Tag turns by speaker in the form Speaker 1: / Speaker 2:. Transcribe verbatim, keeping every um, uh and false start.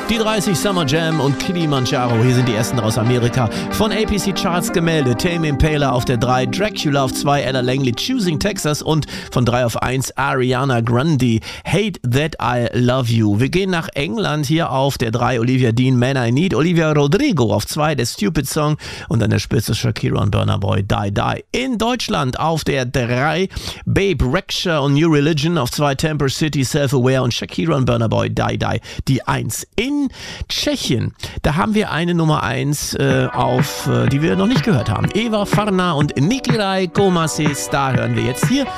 Speaker 1: Die dreißig Summer Jam und Kilimanjaro, hier sind die ersten aus Amerika. Von A P C Charts gemeldet, Tame Impala auf der drei, Dracula auf zwei, Ella Langley, Choosing Texas und von drei auf eins, Ariana Grande, Hate That I Love You. Wir gehen nach England, hier auf der drei, Olivia Dean, Man I Need, Olivia Rodrigo auf zwei, der Stupid Song und an der Spitze Shakira und Burna Boy, Die Die. In Deutschland auf der drei, Babe Rexha und New Religion auf zwei, Temper City, Self-Aware und Shakira und Burna Boy, Die Die, die eins. In Tschechien, da haben wir eine Nummer eins äh, auf, äh, die wir noch nicht gehört haben. Eva Farna und Nikirai Komasis, da hören wir jetzt hier